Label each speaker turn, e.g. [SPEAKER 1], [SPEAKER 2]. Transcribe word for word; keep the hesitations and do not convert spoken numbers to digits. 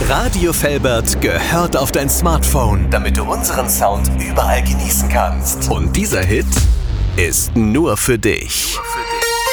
[SPEAKER 1] Radio Velbert gehört auf dein Smartphone, damit du unseren Sound überall genießen kannst. Und dieser Hit ist nur für dich. Nur für